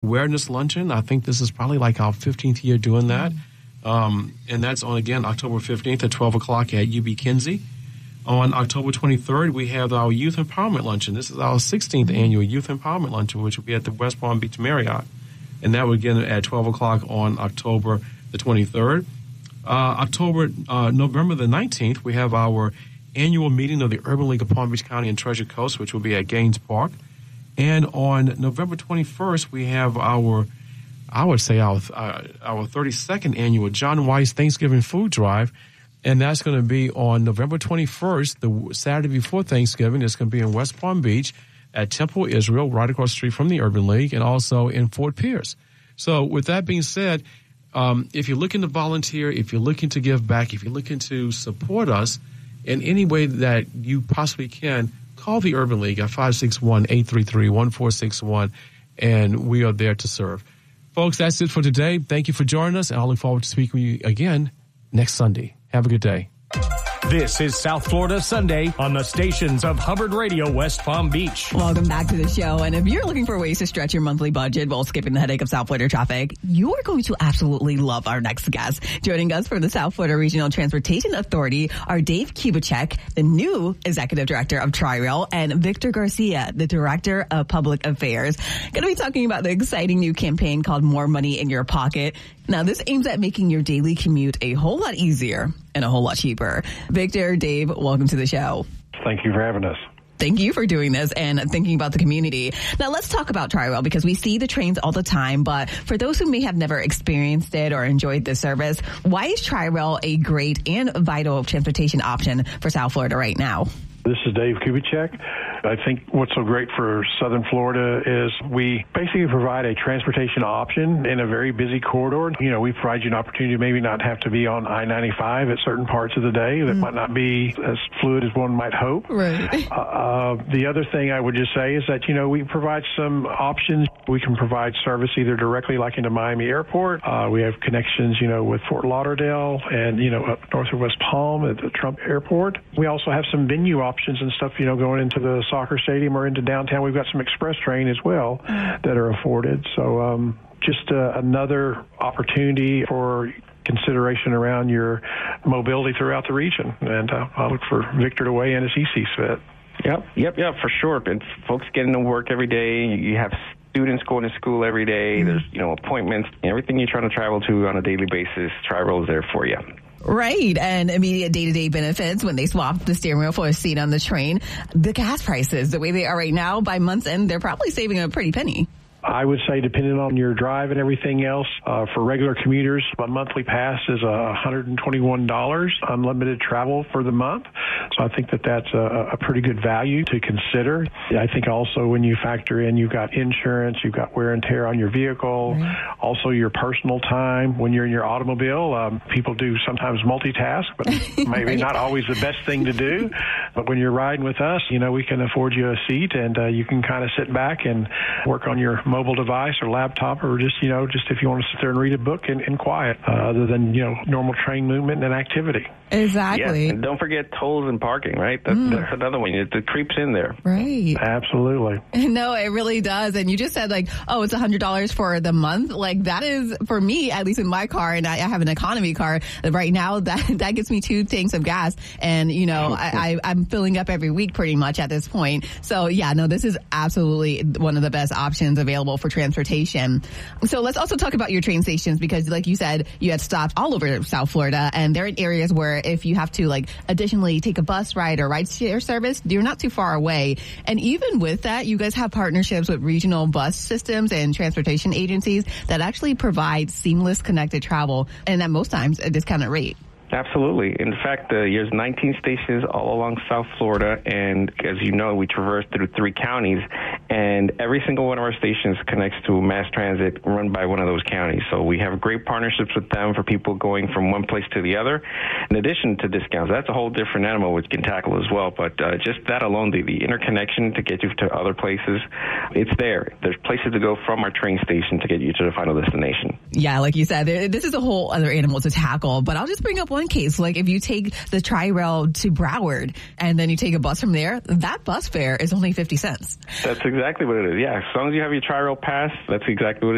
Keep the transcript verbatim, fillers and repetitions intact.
Awareness Luncheon. I think this is probably like our fifteenth year doing that. Um, and that's on, again, October fifteenth at twelve o'clock at U B Kinsey. On October twenty-third, we have our Youth Empowerment Luncheon. This is our sixteenth annual Youth Empowerment Luncheon, which will be at the West Palm Beach Marriott. And that will begin at twelve o'clock on October the twenty-third. Uh, October, uh, November the nineteenth, we have our annual meeting of the Urban League of Palm Beach County and Treasure Coast, which will be at Gaines Park. And on November twenty-first, we have our, I would say, our uh, our thirty-second annual John Weiss Thanksgiving Food Drive. And that's going to be on November twenty-first, the Saturday before Thanksgiving. It's going to be in West Palm Beach at Temple Israel, right across the street from the Urban League, and also in Fort Pierce. So with that being said, um, if you're looking to volunteer, if you're looking to give back, if you're looking to support us in any way that you possibly can, call the Urban League at five six one, eight three three, one four six one, and we are there to serve. Folks, that's it for today. Thank you for joining us, and I look forward to speaking with you again next Sunday. Have a good day. This is South Florida Sunday on the stations of Hubbard Radio West Palm Beach. Welcome back to the show. And if you're looking for ways to stretch your monthly budget while skipping the headache of South Florida traffic, you are going to absolutely love our next guest. Joining us from the South Florida Regional Transportation Authority are Dave Kubicek, the new Executive Director of Tri-Rail, and Victor Garcia, the Director of Public Affairs. Going to be talking about the exciting new campaign called More Money in Your Pocket. Now, this aims at making your daily commute a whole lot easier and a whole lot cheaper. Victor, Dave, welcome to the show. Thank you for having us. Thank you for doing this and thinking about the community. Now, let's talk about Tri-Rail because we see the trains all the time. But for those who may have never experienced it or enjoyed this service, why is Tri-Rail a great and vital transportation option for South Florida right now? This is Dave Kubicek. I think what's so great for Southern Florida is we basically provide a transportation option in a very busy corridor. You know, we provide you an opportunity to maybe not have to be on I ninety-five at certain parts of the day that mm. might not be as fluid as one might hope. Right. Uh, uh, the other thing I would just say is that, you know, we provide some options. We can provide service either directly like into Miami Airport. Uh, we have connections, you know, with Fort Lauderdale and, you know, up north of West Palm at the Trump Airport. We also have some venue options and stuff, you know, going into the soccer stadium or into downtown. We've got some express train as well that are afforded. So um, just uh, another opportunity for consideration around your mobility throughout the region. And uh, I'll look for Victor to weigh in as he sees fit. Yep, yep, yep, for sure. And folks getting to work every day. You have students going to school every day. There's, you know, appointments. Everything you're trying to travel to on a daily basis, Tri-Rail is there for you. Right, and immediate day-to-day benefits when they swap the steering wheel for a seat on the train. The gas prices, the way they are right now, by month's end, they're probably saving a pretty penny. I would say, depending on your drive and everything else, uh, for regular commuters, a monthly pass is uh, one hundred twenty-one dollars, unlimited travel for the month. So I think that that's a, a pretty good value to consider. I think also when you factor in, you've got insurance, you've got wear and tear on your vehicle, right. Also your personal time when you're in your automobile. Um, people do sometimes multitask, but maybe right. not always the best thing to do. But when you're riding with us, you know, we can afford you a seat and uh, you can kind of sit back and work on your mobile device or laptop, or just, you know, just if you want to sit there and read a book in, in quiet, uh, other than, you know, normal train movement and activity. Exactly. Yeah, and don't forget tolls and parking, right? That's, mm. that's another one. It, it creeps in there. Right. Absolutely. No, it really does. And you just said, like, oh, it's one hundred dollars for the month. Like, that is, for me, at least in my car, and I, I have an economy car right now, that that gets me two tanks of gas. And, you know, I, I, I'm filling up every week pretty much at this point. So, yeah, no, this is absolutely one of the best options available for transportation. So let's also talk about your train stations, because like you said, you had stops all over South Florida, and they're in areas where if you have to like additionally take a bus ride or ride share service, you're not too far away. And even with that, you guys have partnerships with regional bus systems and transportation agencies that actually provide seamless connected travel, and at most times a discounted rate. Absolutely. In fact, uh, there's nineteen stations all along South Florida, and as you know, we traverse through three counties, and every single one of our stations connects to mass transit run by one of those counties. So we have great partnerships with them for people going from one place to the other. In addition to discounts, that's a whole different animal which can tackle as well, but uh, just that alone, the, the interconnection to get you to other places, it's there. There's places to go from our train station to get you to the final destination. Yeah, like you said, this is a whole other animal to tackle, but I'll just bring up one case. Like if you take the Tri-Rail to Broward and then you take a bus from there, that bus fare is only fifty cents. That's exactly what it is. Yeah, as long as you have your Tri-Rail pass, that's exactly what it is.